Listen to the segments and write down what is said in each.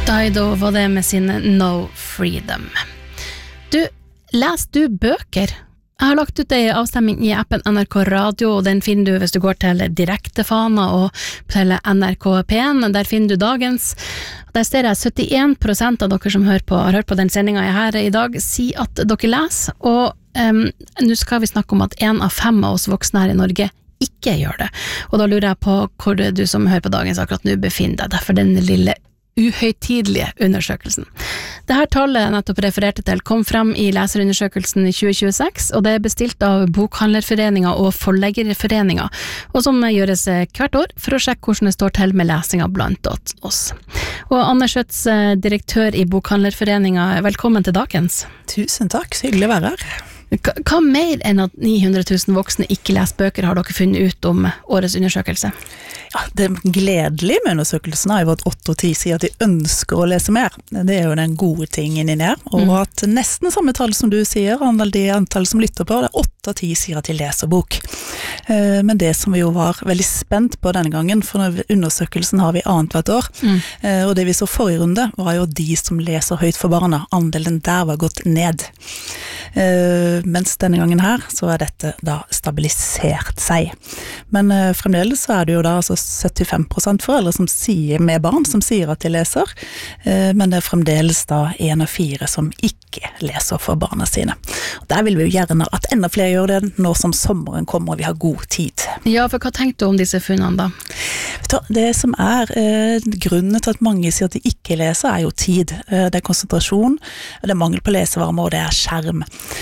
Dido var det med sin No Freedom. Leser du bøker? Jeg har lagt ut en avstemming i appen NRK Radio, og den finner du hvis du går til direktefana og til NRK P1. Der finner du dagens. Der ser jeg 71% av dere som har hørt på den sendingen her i dag, sier at dere leser, og nå skal vi snakke om at 1 av 5 av oss voksne her i Norge ikke gjør det. Og da lurer jeg på hvor du som hører på dagens akkurat nå befinner deg, derfor den lille uhøytidelige undersøkelsen. Dette tallet nettopp refererte til kom frem i leserundersøkelsen i 2026, og det bestilt av Bokhandlerforeningen og Forleggerforeningen, og som gjøres hvert år for å sjekke hvordan det står til med lesinga blant oss. Og Anne Schøtz, direktør i Bokhandlerforeningen, velkommen til dagens. Tusen takk, så hyggelig å være her. Hva mer enn at 900 000 voksne ikke leser bøker har dere funnet ut om årets undersøkelse? Ja, det gledelige med undersøkelsen er jo at 8 av 10 sier at de ønsker å lese mer. Det er jo den gode tingen inni her. Og at nesten samme tall som du sier, det antall som lytter på, det er 8 av 10 sier at de leser bok. Men det som vi jo var veldig spent på denne gangen, for undersøkelsen har vi annet hvert år, og det vi så forrige runde var jo de som leser høyt for barna. Andelen der var gått ned. Mens denne gangen her så er dette da stabilisert seg. Men fremdeles så er det jo da altså 75% foreldre som sier med barn som sier at de leser, men det er fremdeles da 1 av 4 som ikke leser for barna sine. Og der vil vi jo gjerne at enda flere gjør det nå som sommeren kommer og vi har god tid. Ja, for hva tenkte du om disse funnene da? Det som er grunnen til at mange sier at de ikke leser er jo tid. Det er konsentrasjon, det er mangel på lesevarme og det er skjerm.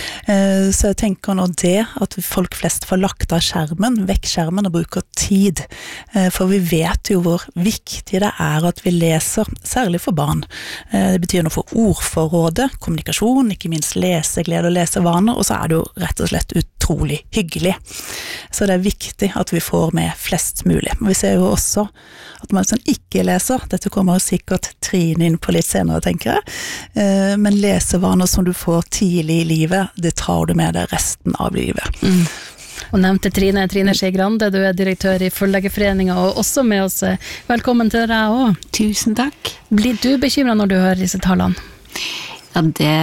Så jeg tenker nå det at folk flest får lagt av skjermen, vekk skjermen og bruker tid. For vi vet jo hvor viktig det er at vi leser, særlig for barn. Det betyr noe for ordforrådet, kommunikasjon, ikke minst leseglede og lesevaner, og så er det jo rett og slett utrolig hyggelig. Så det er viktig at vi får med flest mulig. Vi ser jo også at man som ikke leser, dette kommer jo sikkert Trine inn på litt senere, tenker jeg, men lesevaner som du får tidlig i livet, det tar du med deg resten av livet. Og nevnte Trine Skei Grande, du er direktør i Forleggerforeningen og også med oss. Velkommen til deg også. Tusen takk. Blir du bekymret når du hører disse tallene? Ja,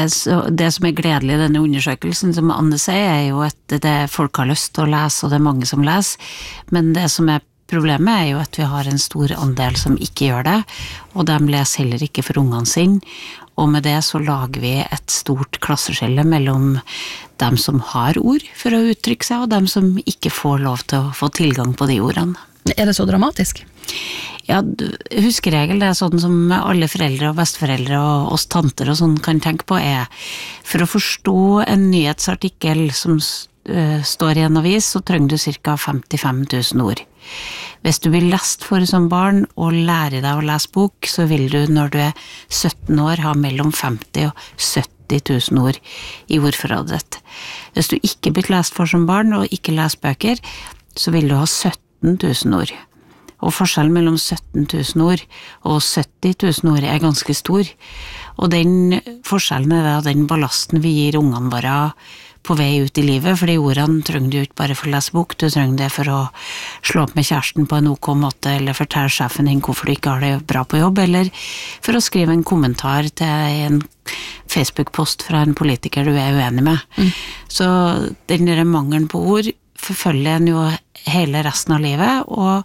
det som er gledelig i denne undersøkelsen, som Anne sier, er jo at folk har lyst til å lese, og det er mange som leser. Men det som er problemet er jo at vi har en stor andel som ikke gjør det, og de leser heller ikke for ungene sine. Og med det så lager vi et stort klasseskille mellom dem som har ord for å uttrykke seg, og dem som ikke får lov til å få tilgang på de ordene. Er det så dramatisk? Ja, huskeregel, det er sånn som alle foreldre og besteforeldre og oss tanter og sånn kan tenke på er, for å forstå en nyhetsartikkel som står i en avis, så trenger du ca. 55 000 ord. Hvis du vil lest for som barn og lære deg å lese bok, så vil du når du er 17 år ha mellom 50 og 70 000 ord i ordforrådet ditt. Hvis du ikke blir lest for som barn og ikke leser bøker, så vil du ha 17 000 ord. Og forskjellen mellom 17 000 ord og 70 000 ord er ganske stor. Og den forskjellen er den ballasten vi gir ungene våre på vei ut i livet, for de ordene trenger du ikke bare for å lese bok, du trenger det for å slå opp med kjæresten på en OK måte, eller fortelle sjefen din hvorfor du ikke har det bra på jobb, eller for å skrive en kommentar til en Facebook-post fra en politiker du er uenig med. Så den der mangelen på ord forfølger en jo hele resten av livet,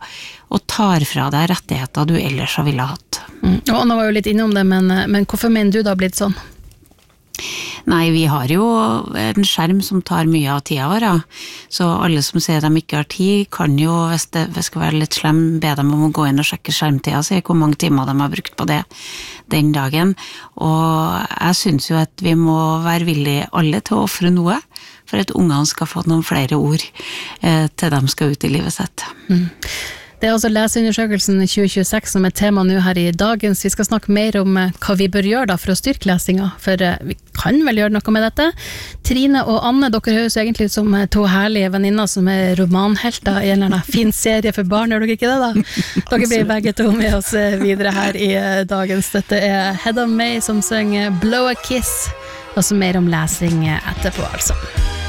og tar fra deg rettigheter du ellers har ville hatt. Og Anna var jo litt innom det, men hvorfor mener du det har blitt sånn? Nei, vi har jo en skjerm som tar mye av tida vår, så alle som sier de ikke har tid, kan jo, hvis det skal være litt slem, be dem om å gå inn og sjekke skjermtida, se hvor mange timer de har brukt på det den dagen. Og jeg synes jo at vi må være villige alle til å offre noe, for at ungene skal få noen flere ord til de skal ut i livet sitt. Det er altså leseundersøkelsen 2026 som er tema nå her i dagens. Vi skal snakke mer om hva vi bør gjøre da for å styrke lesinga, for vi kan vel gjøre noe med dette. Trine og Anne, dere høres jo egentlig ut som 2 herlige venninner som er romanhelter i en eller annen fin serie for barn, gjør dere ikke det da? Dere blir begge 2 med oss videre her i dagens. Dette er Hedda May som synger Blow a Kiss, og så mer om lesing etterpå altså.